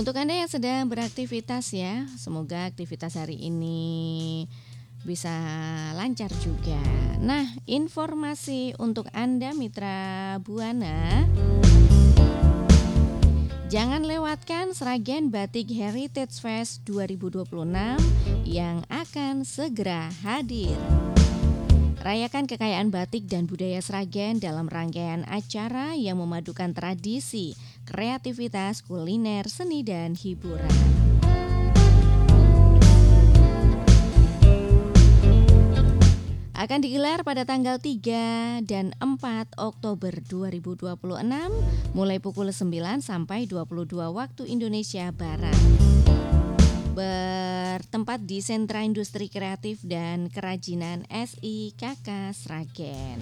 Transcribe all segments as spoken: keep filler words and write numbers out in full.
Untuk Anda yang sedang beraktivitas ya, semoga aktivitas hari ini bisa lancar juga. Nah, informasi untuk Anda mitra Buana, jangan lewatkan Sragen Batik Heritage Fest dua ribu dua puluh enam yang akan segera hadir. Rayakan kekayaan batik dan budaya Sragen dalam rangkaian acara yang memadukan tradisi, kreativitas, kuliner, seni, dan hiburan. Akan digelar pada tanggal tiga dan empat Oktober dua ribu dua puluh enam mulai pukul sembilan sampai dua puluh dua waktu Indonesia Barat. Bertempat di Sentra Industri Kreatif dan Kerajinan S I K K Sragen.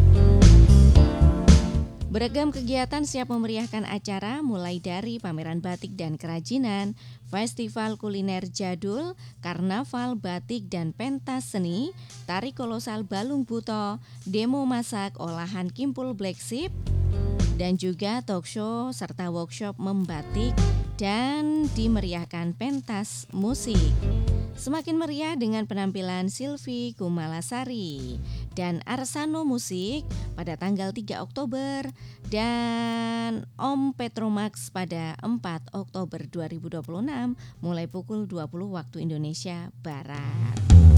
Beragam kegiatan siap memeriahkan acara mulai dari pameran batik dan kerajinan, festival kuliner jadul, karnaval batik dan pentas seni, tari kolosal Balung Buto, demo masak olahan kimpul Black Sheep, dan juga talk show serta workshop membatik dan dimeriahkan pentas musik. Semakin meriah dengan penampilan Silvi Kumalasari dan Arsano Musik pada tanggal tiga Oktober dan Om Petromax pada empat Oktober dua ribu dua puluh enam mulai pukul dua puluh waktu Indonesia Barat.